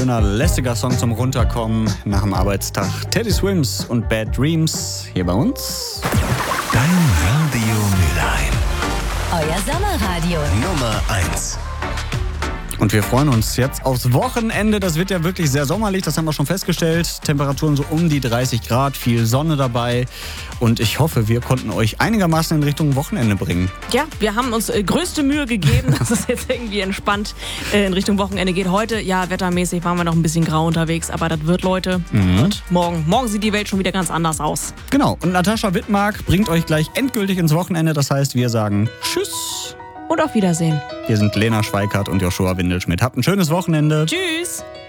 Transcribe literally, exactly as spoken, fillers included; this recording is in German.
schöner, lässiger Song zum Runterkommen nach dem Arbeitstag. Teddy Swims und Bad Dreams hier bei uns. Dein Radio Mülheim. Euer Sommerradio. Nummer eins. Und wir freuen uns jetzt aufs Wochenende. Das wird ja wirklich sehr sommerlich, das haben wir schon festgestellt. Temperaturen so um die dreißig Grad, viel Sonne dabei. Und ich hoffe, wir konnten euch einigermaßen in Richtung Wochenende bringen. Ja, wir haben uns äh, größte Mühe gegeben, dass es jetzt irgendwie entspannt äh, in Richtung Wochenende geht. Heute, ja, wettermäßig waren wir noch ein bisschen grau unterwegs, aber das wird, Leute, Mhm. wird morgen. Morgen sieht die Welt schon wieder ganz anders aus. Genau, und Natascha Wittmark bringt euch gleich endgültig ins Wochenende. Das heißt, wir sagen Tschüss. Und auf Wiedersehen. Hier sind Lena Schweikart und Joshua Windelschmidt. Habt ein schönes Wochenende. Tschüss.